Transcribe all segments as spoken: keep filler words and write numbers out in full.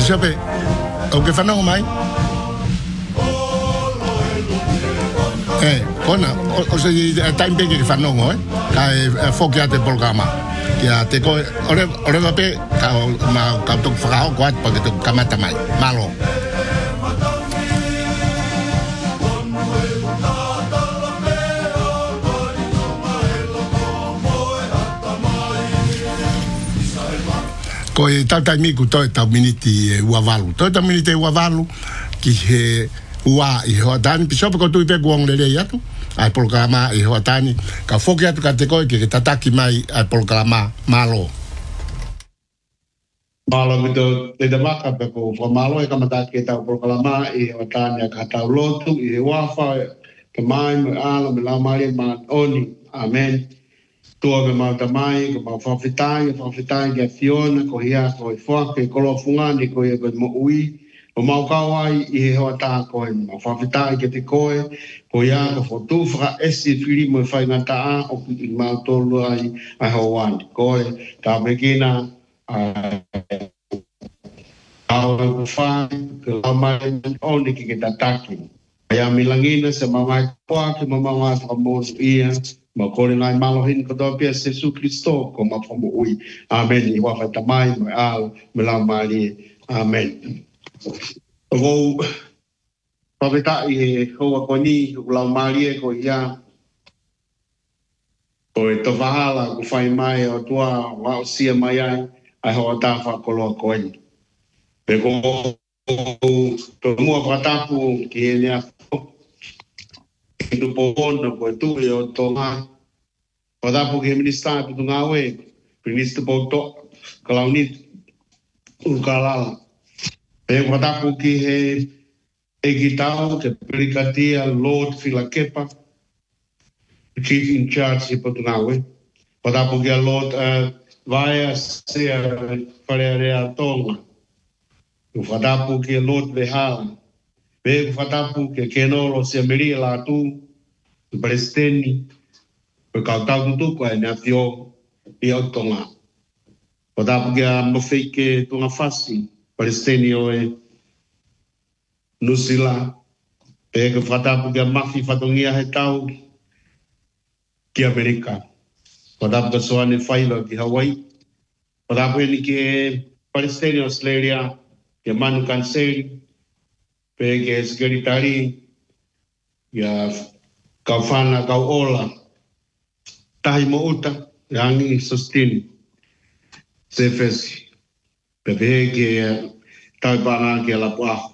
Sabe, o que fanno mai? Eh, kona, o se time pe que fanno eh, ka fokiate programa. Ya te ko ore ore vape ka ma ka to frao kwat pa to kamata mai. Malo. Ko e tata mi ku to ta miniti uavalu. To ta miniti uavalu ki he ua i ho dan piso ko tu pe guang le ya tu. Ai programa i ho tani ka foki atu ka te ko ki tataki mai ai programa malo. Malo mito te maka pe ko malo e kamata ke ta programa i ho tani ka ta lotu i wafa ke mai me ala me la mai ma oni. Amen. Tua me mau tamai, ko mau whawhitai, whawhitai kia Fiona, ko hia, ko i whake, ko lo fungani, ko i ko mo ui, ko mau kawai, i he hoa tā koe, mau whawhitai kia te koe, ko hia, ko whotu whaka esi whiri mo i whai ngā taa, o ki i mau tolu ai, ai hawani, koe, tā mekina, au e ku whai, ke lau mai, o ni ki ke tataki. Ia milangina se mamai poa, ke mamai whakamosu ia, ma kore ngai malohin ko do pia Jesu Kristo ko ma fomo ui. Amen. I wa fata mai mo al me la mali. Amen. Ko paveta i ho ko ni ko la mali ko ia. Ko e to vahala ko fai mai o tua wa o sia mai ai ai ho ta fa ko lo ko ni. Pe ko to mo patapu ki ne tu pono ko tu yo toma pada po ke ministra tu ngawe ministra po to kalaunit ukala pe pada po ke he egitao ke prikatia Lord Filakepa chief in charge po tu ngawe pada po ke Lord vaya se para tonga pada po ke Lord Behal pe fatapu ke kenolo se meri la tu presteni pe ka ta tu ko na tio e otonga fatapu ke mo feke tu na fasi presteni o e nusila pe ke fatapu ke mafi fatongia he tau ki Amerika fatapu ke soane faila ki Hawaii fatapu ni ke presteni Australia ke manu kanseri pege sekretari ya kafana kau ola tahi mo uta yangi sustain sefesi pege tai bana ke la pa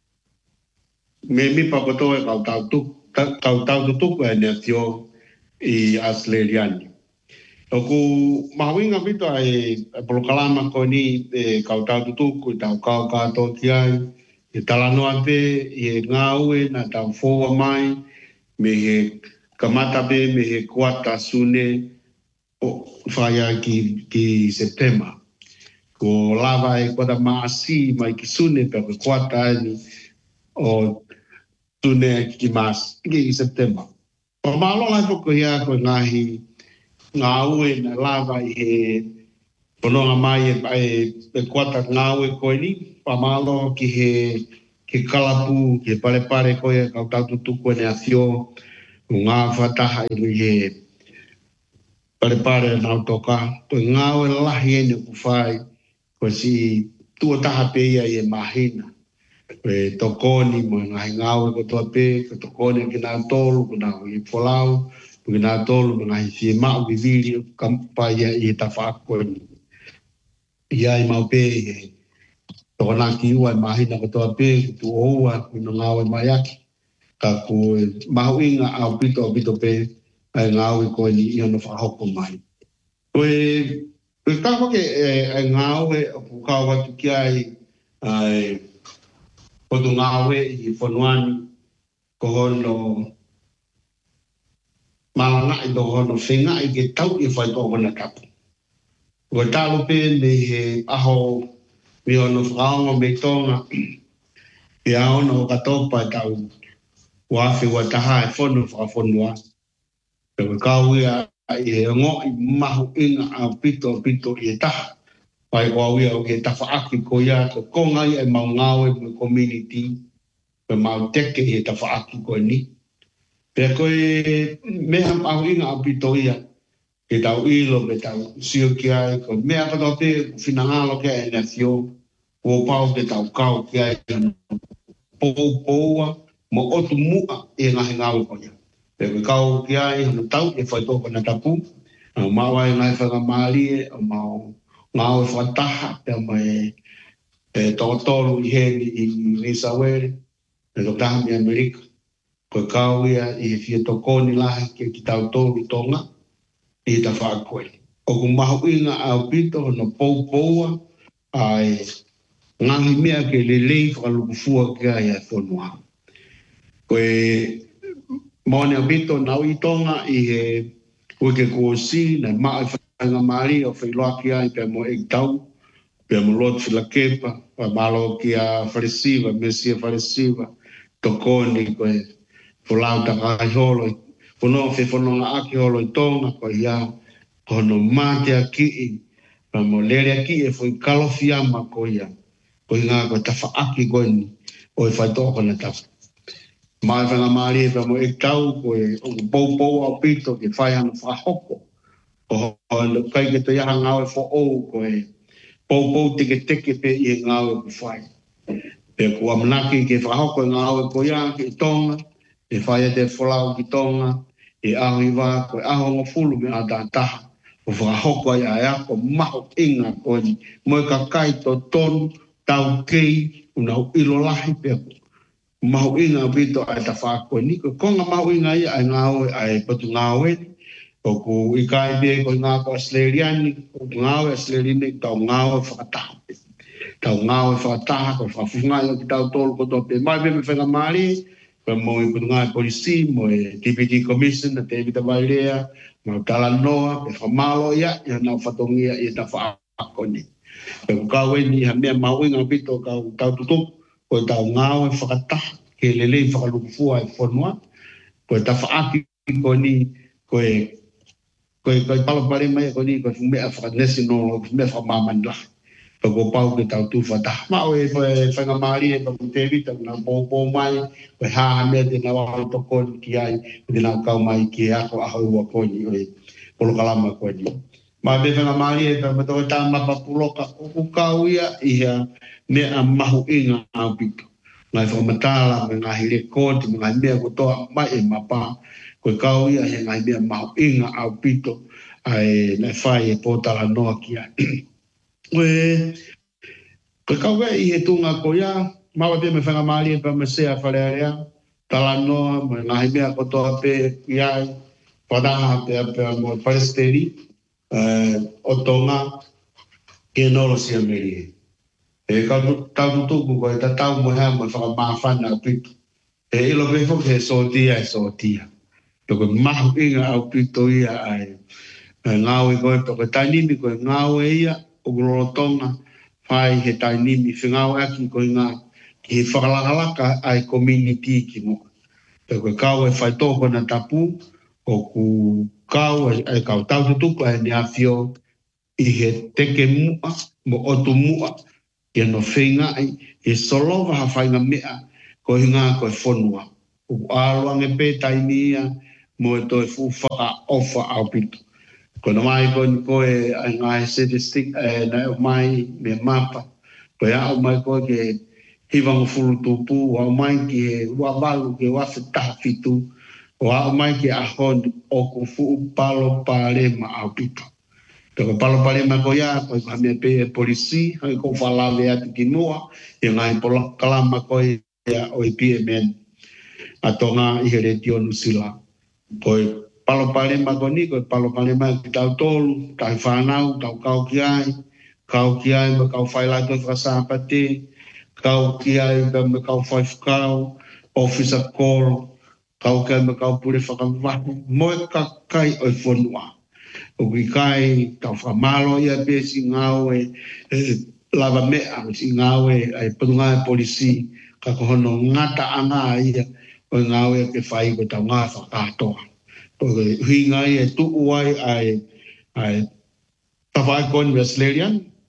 me mi papato e kau tau tu kau tau tu tu e ne tio i australiani oku mawinga vito ai proklama ko ni kau tau tu tu ku tau kau ka to tiai e talano ape e ngaue na tau foa mai me he kamata be me he kuata sune o whaia ki, ki September. Ko lava e kuata maasi mai ki sune pe ko kuata ni o sune ki mas ki September. O malo lai poko hia ko ngahi ngaue na lava i he pononga mai e e kuata ngaue ko ni pamalo ki he ki kalapu ki pare pare ko e kau tau tutu ko ne afio ngā whataha i he pare pare nau toka to ngā o lahi ene ku whai ko si tua taha pe ia i e mahina e tokoni mo ngai ngā o ko tua pe ko tokoni ki nā tolu ko nā i polau ki nā tolu mo ngai si mau ki viri kampa ia i ta whako ia i mau pe e toko nā ki ua i mahina ko toa pe, tu oua, ino ngāwe maiaki. Ka ko mahu inga au pito au pito pe, ai ngāwe ko ni iono whahoko mai. Koe, koe kako ke ai ngāwe o kukau watu ki ai, ai, koto ngāwe i whanuani, ko hono, malanga i do hono whenga i ke tau i whai tō wana kapu. Koe talo pe me he aho, mi ono whaonga me tonga, i aona o katopa e tau wafi wa taha e whonu whakafonua. Pe we kau ia i he ngo i mahu inga a pito pito i e taha. pai ko ia o ke tafaaki ko ia ko konga i e maungao e mo community pe mau teke e tafaaki ko ni pe ko e mea au inga a pito ia ke tau ilo pe tau sio ki ai ko mea kato te finangalo ke e nasio o pau ke tau kau ki ai pou poua mo otu mua e ngahi ngau ko ia pe ko kau ki ai no tau e whai toko na tapu mawa e ngai whakamari e o mau ngau e whataha pe mai e tōtoro i heni i Nisawere e lokaha mi Amerika ko kau ia i fia tokoni lahi ke ki tau tōru tonga i ta whakoe. O ku mahu inga au pito no pou poua ai ngahi mea ke lelei whakalukufua kia ia whanua. Koe maone au pito nau i tonga i he uike kuosi na maa whainga maari o whailoa kia i pe mo e tau pe mo lot filakepa pa malo kia wharesiva, mesia wharesiva tokoni koe whalau taka ai holo whanau whi whanonga aki holo i tonga koe ia kono mate a ki i pa mo lere a ki e whai kalofi ama koe ia koe ngā koe tawha aki koe ni o e whai tōka na tawha. Mai whanga maari e pa mo e tau koe o pou pou au pito ke whai hana whahoko o kai ke to iaha ngau e wha ou koe pou pou teke teke pe i e ngau e ku whai. Pe kua manaki ke whahoko e ngau e koe ia ke tonga e whai te wholau ki tonga e aho i wā koe aho ngā fulu me a tā taha o whahoko ai a ako maho inga koe ni moe ka kai to tonu tau kei unau ilo lahi pe maho inga pito ai ta whako ni ko konga maho inga ia ai ngau ai patu ngau e o ku i kai be ko ngā ko asleriani o ngau asleriani tau ngau e whakataha tau ngau e whakataha ko whafunga i ki tau tolu ko tope mai be me whenga maari pa mo i patu ngā polisi mo e T P D Commission na te evita Vailea mo tala noa pe whamalo ia ia nau whatongia i ta whako ni pe ku kau e ni ha mea maho inga pito kau tau tutup ko tau ngau e whakataha ke lelei whakalukufua e whanua ko ta whaaki ko ni ko e ko e palapare mai ko ni ko mea whakanesi no mea whamamani lahi pa ko pau ke tau tu whataha mao e whanga maari e pa ku te vita na pōpō mai ko e haha mea te na waho toko ki ai te na kau mai ki e ako aho ua ko ni o e polokalama ko ni ma be whanga maari e pa mato e tā mapa puloka o ku kau ia i hea mea mahu inga au pito ngai whakamatala me ngahi rekodi me ngai mea kutoa mai e mapa koe kau ia he ngai mea mahu inga au pito ai nai whai e pōtala noa ki ai. Koe koe kau e i he tunga ko ia mawa te me whangamari e pa me sea wharearea tala noa me ngahi mea kutoa pe ki ai whadaha pe pe mo palesteri o tonga ke noro si amerie. E ka tau tuku ko e ta tau mo hea mo whakamawhana pito. E ilo pefo ke sotia e sotia. Toko mahu inga au pito ia ai. Ngau e koe toko tainimi koe ngau e ia o Glorotonga whai he tainimi whingau aki koe ngā ki he whakalakalaka ai community ki mo. Toko kau e whai toko na tapu o ku kau e kau tau tutuku ai ni awhio i he teke mua mo otu mua ia no whenga ai, e solova ha whainga mea ko hinga ko e whonua. O aluange pe taini ia mo e toi fuwhaka ofa au pito. Ko na mai ko ni ko e ngā statistic e na o mai me mapa. Ko e au mai ko ke hiwango fulu tupu, o au mai ki e wawalu ke wawhetaha fitu, o au mai ki ahon o ku fuu palo palema au pito. Toko palo pale ma ko ia ko ka me pe polisi ai ko fala le ati ki noa e ngai polo kalama ko ia o P M N atonga i here tio nusila ko palo pale ma ko ni ko palo pale ma ki tau tolu tai whanau tau kau ki ai kau ki ai ma kau whai lai ko whasapate kau ki ai ma kau whai whakau officer call kau ki ai ma kau pure whakamahu moe ka kai o i whanua. O ki kai tau whamalo ia pe si ngau e lava mea si ngau e ai patunga e polisi ka kohono ngata anga ia o ngau e ke whai ko tau ngā whakatoa. O ke hui ngai e tu uai ai ai tawhai koni Weslerian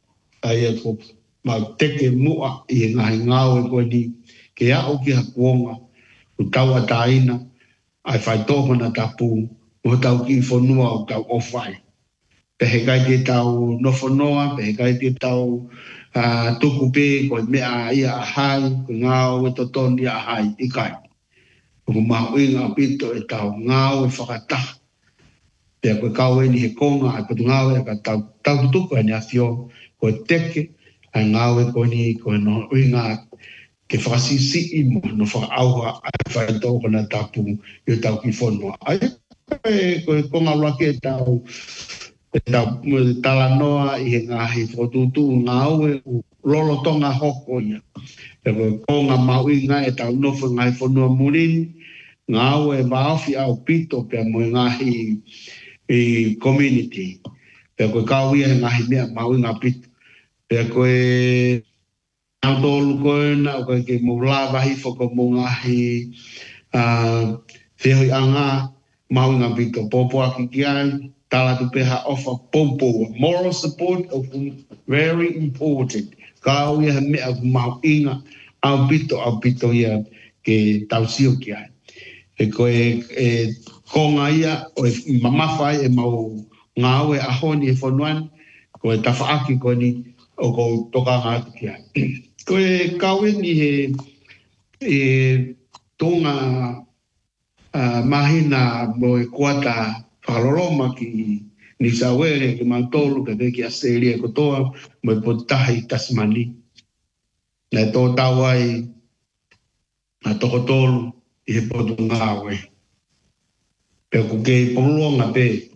ai e ko ma teke mua i ngai ngau e ko ni ke a o ki hakuonga o tau a taina ai whai tōko na tapu o tau ki whanua o tau ofai. Pehe kai te tau nofonoa, pehe kai te tau uh, tuku pe ko mea ia a hai, ko ngau e totoni a hai i kai. Ko mahu inga pito e tau ngau e whakataha. Pea koe kau e ni he konga, a koe ngau e ka tau, tau tuku e ni a thio, ko teke, a ngau e ko ni, ko no inga ke whakasisi i mo, no whakauha, a whai tōko na tapu, i tau ki whanua. Ai, koe konga lake e tau, e tau tala noa i he ngahi whotutu ngau e lolo tonga hoko ia. E koe konga mau inga e tau nofo ngai whanua murini, ngau e maofi au pito pia mo ngahi i community. Pea koe kau ia he ngahi mea mau inga pito. Pea koe nau tōlu koe na o koe ke mo la wahi whako mo ngahi uh, whihoi anga mau inga pito. Popo aki ki ai, tala tu peha offer popo. Moral support of very important. Kau ia he mea mau inga au pito au pito ia ke tau sio ki ai. E koe e konga ia o e mamawhai e mau ngau e ahoni e whanuan, ko e tawhaaki ko ni o ko toka ngātu ki ai. Ko e kaue ni he e tonga uh, mahina mo e kuata whakaloroma ki ni sawere ki mautolu ke peki Australia ko toa mo e potahi Tasmani. Na tō tawai na toko tolu i he potu ngāwe. Pea ko ke pongluonga pe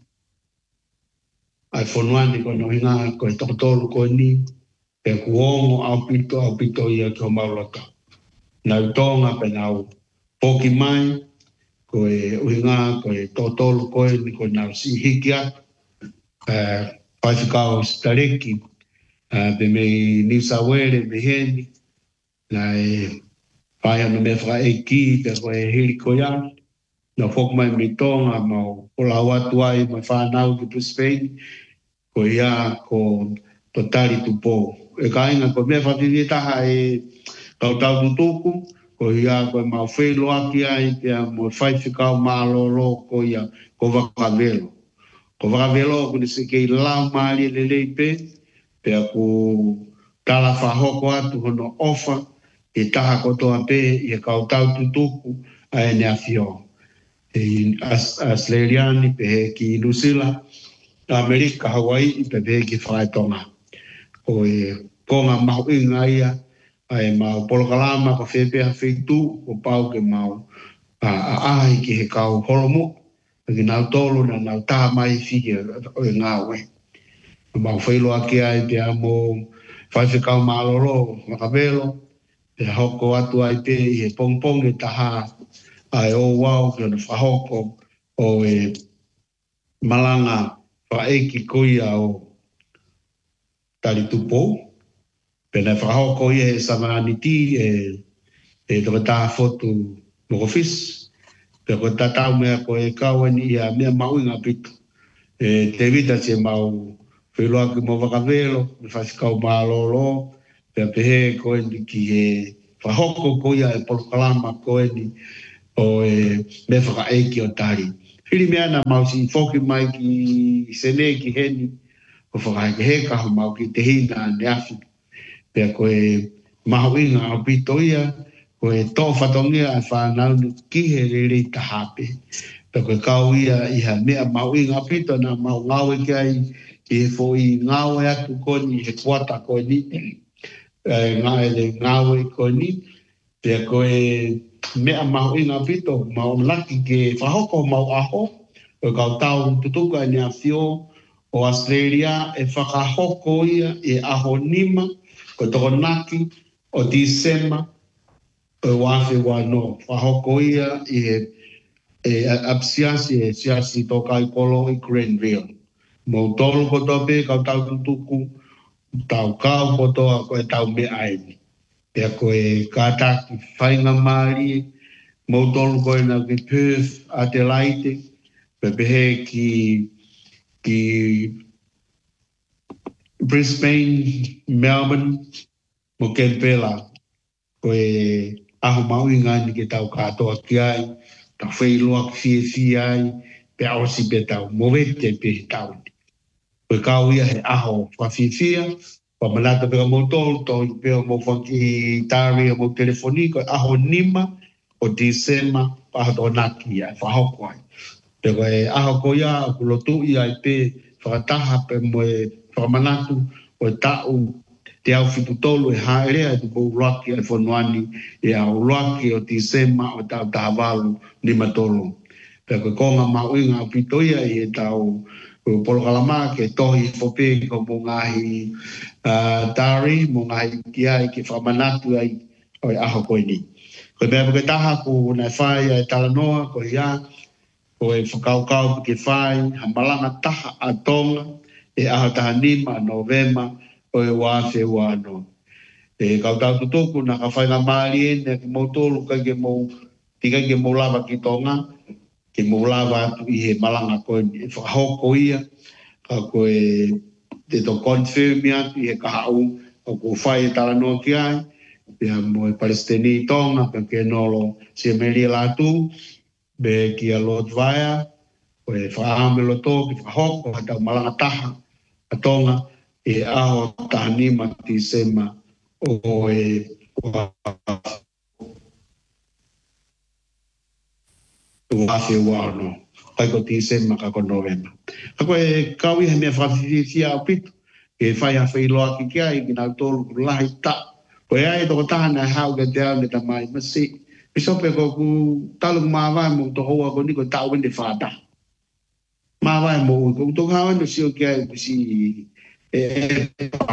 ai whanuani ko no hinga ko e toko tolu ko ni pea ku ongo au pito au pito ia ki o maulaka. Nau tonga pe nau poki mai ko e uhinga ko e toko tolu ko e ni ko nau si hikia uh, paifukao stareki uh, pe me nisawere me heni na e pai ana me fra eki pe ko e hiri ko ya na fok mai me tonga mau ola watu ai ma fa nau ki Brisbane ko ia ko totali tupo e kainga ko me fa vivi taha e tau tau tutuku ko ia ko mau felo aki ai pe mo fai fikao malolo ko ia ko vakavelo ko vakavelo ko se ke la mali le leipe pe ko tala fa hoko atu hono ofa e taha kotoa pe i e kautau tutuku a e neafio. E as, Australiani pe he ki Lusila, Amerika, Hawaii pe he ki Whaitonga. O e konga mahu inga ia, a e mau polokalama ka whepea wheitu, o pau ke mau a, a ahi ki he kau holomu, a ki nau tolu na nau taha mai whiki o e ngāwe. Mau whailo aki ai pe a mo whaiwhikau maalolo, makavelo, e hoko atu ai pe i he pongpong e taha ai o wau ki ona whahoko o e malanga whaeki koia o Taritupo. Pena whahoko i e Samaniti e e toka taha fotu mokofis. Pena ko tatau mea ko e kauani i a mea mau inga pito. E te vita se mau whiloa ki mo wakavelo, me whasikau maalolo, pea pehe ko e ki e whahoko koia e polokalama ko e ni o e me whakaeki o tari. Hiri mea na mau si whoki mai ki sene ki heni, o whakaeke heka ho mau ki te hina ne afi. Pea ko e mahu inga o pito ia, ko e tō whatongia a whanau ki he riri tahape. Pea ko e kau ia i ha mea mahu inga o pito na mau ngawe ki ai i he fo i ngawe atu koni, he kuata koni, ngawe koni, pea ko e mea mahu inga pito, mau laki ke whahoko mau aho, o kau tau tutuka ni a whio o Australia e whakahoko ia e aho nima, ko toko naki o Disema, o wafi wano, whahoko ia i e, e apsiasi e siasi toka i kolo i Grenville. Mau tolu koto pe kau tau tutuku, tau kau kotoa ko e tau me aini. Pea ko e kātaki whainga maari, mau tolu koe na ki Perth, Adelaide, pe pehe ki, ki Brisbane, Melbourne, mo Kempela, koe aho mau inga ni ke tau katoa ki ai, ta whailoa ki fie ai, pe aosi pe tau, mo vete pe tau. Koe kau ia he aho whawhiwhia, pa manata peka mo tolu, to i peo mo whanki tari mo telefoni, koe aho nima o December, pa aho tō naki ai, whahoko ai. Pe koe aho ko ia, kulotu ia i pe, whakataha pe mo e whakamanatu, o tau te au fitu tolu e haerea e tuko uruaki e whanuani e au uruaki o December o tau tahavalu ni matolo. Pea koe konga mauinga o pitoia i e tau polokalama ke tohi fope ko mo ngahi uh, tari, mo ngahi kia i ke whamanatu ai o e aho koe ni. Koe mea koe taha ko nai whai e talanoa ko ia, ko e whakaukau ke whai, hamalanga taha a tonga, e aho taha nima a Novema, o e wafe wano. E kautau tutuku na ka whainga maari e ne ki mautolu kai ke mou, tika ke mou lava ki tonga, ke mou lava atu i he malanga koe e whakahoko ia, ka koe te to confirm atu i he kahau, ka koe whai e talanoa ki ai, pia mo e Palestini tonga, ka ke nolo si Amelia latu, be ki a Lord Vaya, koe whahamelo tō ki whakahoko, hata malanga taha, a tonga, e aho tahanima ti sema o e wafe wano. Pai ko ti sema ka ko November. Ako e kawi he mea whawhiwhia o pitu. E whai ha whailoa ki kia i kina tolu lahi ta. Ko e ai toko tahana e hau ke te au ne tamai masi. Pisope ko ku talu mawai mo to hoa ko niko tau wende whata. Mawai mo ko toko hawa no sio kia i si e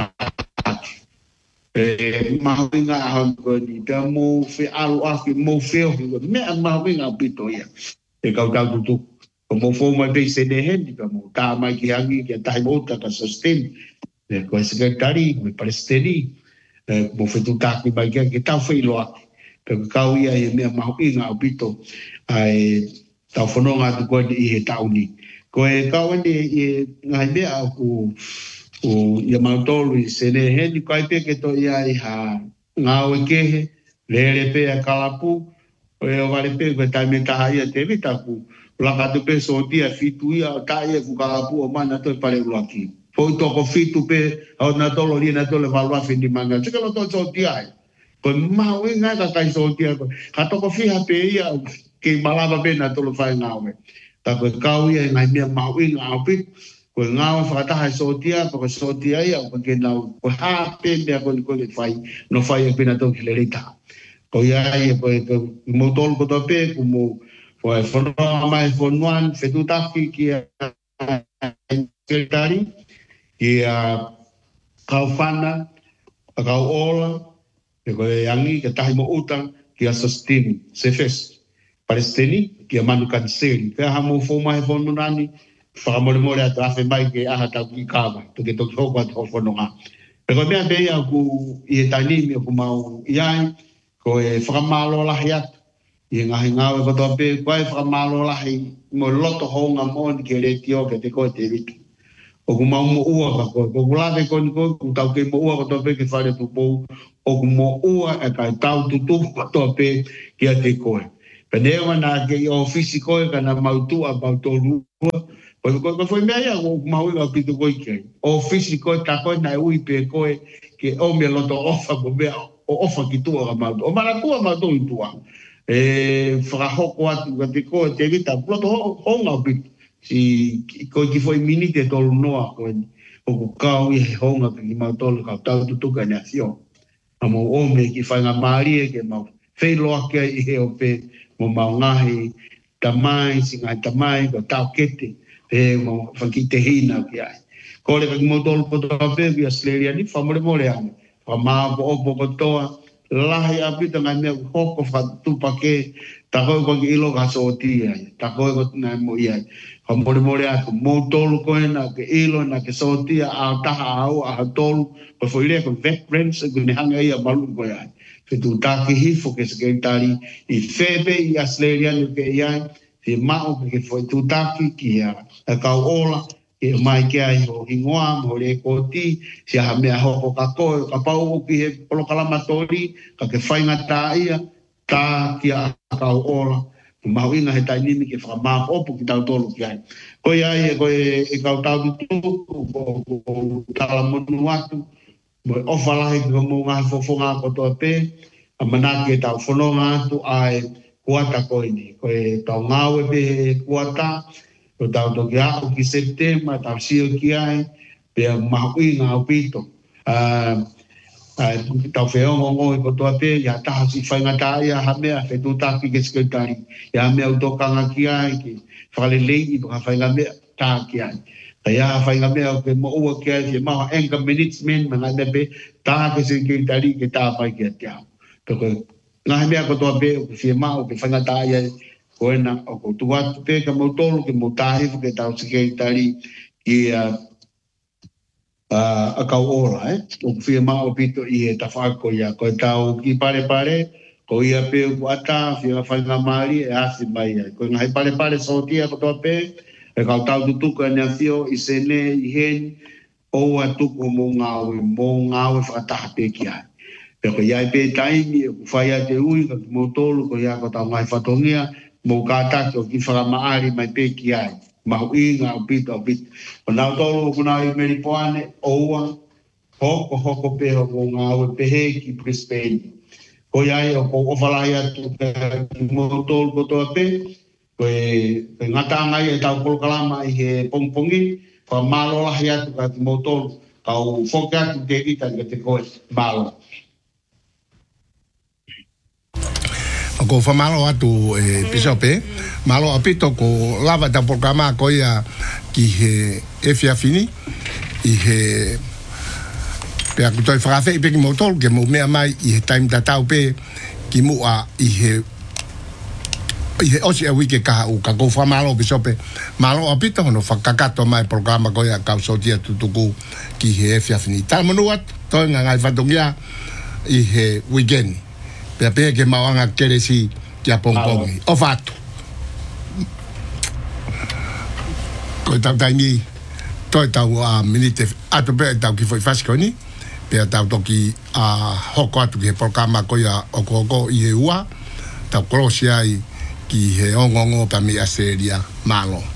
e mahuinga ahon ko ni ta mo fe alu afi mo feo me mahuinga pito ia e kau kau tutu ko mo fo mai pe se de hen ka mo ta mai ki angi ki ta mo ta ka sustain e ko secretary me palestini e mo fe tu ta ki mai ki ta fe lo pe kau ia e me mahuinga pito ai ta fononga ko ni he tauni ko e kau ni e ngai me aku o ia mautolu i sene heni kai pe ke to ia i ha ngau kehe lele pe a kalapu o e vale pe ko tai me taha ia te vita ku la ka te pe so dia fitu ia ta ia ku kalapu o mana to pare luaki foi to ko fitu pe o na tolo ri na tolo valua fendi manga se ka to so dia ko mau nga ka kai so dia ko ka to ko fiha pe ia ke malava pe na tolo fai ngau ta ko kau ia ngai me mau nga pe ko ngao whakataha sotia, ko sotia ia, ko ke nau, ko hape mea ko ko le whai, no whai e pina tau ki le reita. Ko ia ia, ko e mo tolu ko tope, ko mo, ko e whanua mai whanuan, whetutaki ki a sekretari, ki a kau whana, a kau ola, e ko e angi, ke tahi mo utang, ki a sustain, se fes, Palestini, ki a manu kanseri, ka ha mo whomai whanunani, whakamore more a trafe mai ke aha tau ki kawa, to ke toki hoko atu whanonga. E koe mea mea ku i e tainimi o ku mau iai, ko e whakamalo lahi atu, i e ngahi ngau e kotoa pe, koe e whakamalo lahi mo loto honga moni ke re tio ke te koe te riki. O ku mau mo ua ka koe, ko ku lawe koe ni koe, ku tau ke mo ua kotoa pe ke whare tu pou, o ku mo ua e kai tau tutu kotoa pe ki a te koe. Penewa na ke i ofisi koe ka na mautua mautolu ua, ko ko foi mea ia o mau ia pito ko ke ofisi ko ta ko na ui pe ko ke o me loto ofa ko be o ofa ki tu o ma o mara ku ma to tu e fra hoko atu ka te ko te vita ploto o nga pito si ko ki foi minite to no ko o ko ka i ho nga ki ma to ka ta tu tu ka na sio amo o me ki fa nga mari ke ma fe lo ke i he o pe mo ma ngahi tamai singa tamai ko ta kete e mo whaki te hina ki ai. Ko le kaki mo tolu po toa pewi a Sleria ni whamore more ane. Wha maa po opo kotoa, lahi apita ngai mea hoko whatupa ke, ta koe kwa ki ilo ka sooti ai, ta koe kwa ngai mo iai. Whamore more atu, mo tolu koe na ke ilo na ke sooti a taha au a tolu, ko whoirea ko veterans, ko ne hanga ia malu koe ai. Whetu taki hifo ke sekretari i whebe i a Sleria ni ke iai, te mao ke foi tutaki ki a kau ola e mai ke ai ho hingoa mo le koti se ha me ho ko ka ko ka pau ki he polo kalamatori ka ke fainga ta ia ta ki a ka ola ma winga he tai nimi ke fa ma opo ki tau tolu ki ai ko ia e ko e ka tau tu ko tala monu atu mo o fala he ko mo nga fo fo nga ko to pe a mana ke tau fono nga tu ai kuata ko ini ko e tau ngawe pe kuata o tau to kia o ki septema, tau sio ki ai, pe mahui ngā pito. Tau wheo ngongo i kotoa pe, ia taha si whaingata ia hamea, whetu taki ke sekretari, ia hamea utokanga ki ai, ki whakale leini, paka whainga mea, taha ki ai. Ta ia whainga mea o ke mo ua ki ai, si maha enga minutes men, mga mea pe, taha ke sekretari, ke taha pai ki a te au. Peko, ngā hamea kotoa pe, o ke whia maha, o ke whaingata ia, ko ena o ko tuatu pe ka mo tolu ke mo tahifu ke tau sekretari i a a kau ora eh o fia ma o pito i e tafako ia ko tau ki pare pare ko ia pe o ata fia whainga mari e asi mai ai ko ngai pare pare so tia ko to pe e ka tau tutuku e nea fio i sene i hen o atuku mo ngawe mo ngawe whakataha pe ki ai pe ko ia pe taimi o whaia te ui ka mo tolu ko ia ko tau ngai whatongia mo kata ko ki fara maari mai pe ki ai ma hui nga o pito o pito o nau tolu o kuna i meri poane oua hoko hoko pe o nga o pehe ki Brisbane ko iai o ko ofalai atu ki mo tolu ko toa pe ko e ngata ngai e tau kolokalama i he pongpongi ko malo lahi atu ka ki mo tolu ka o foke atu te ita ka te koe malo ko fa malo atu e pisope malo apito ko lava da programa ko ia ki he e fia fini i he pe aku toi frafe pe ki motor ke mo me mai i he time da tau pe ki mu a i he i he osi a wiki ka u ka ko fa malo pisope malo apito no fa kakato mai programa ko ia ka so dia tutuku ki he e fia fini tal manuat toi nga ngai fatongia i he weekend pe pe ke mawanga kere si ki a pongpongi o fato ko tau tangi toi tau a minite ato pe tau ki foi faskoni pe tau toki a hoko atu ki he programa ko ia o koko i e ua tau korosi ai ki he ongongo pa mi a seria malo